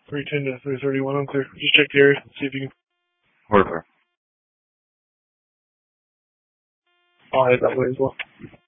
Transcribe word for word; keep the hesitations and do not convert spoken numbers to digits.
three ten to three thirty-one, I'm clear. Just check the area, see if you can. Word clear. I'll head that way as well.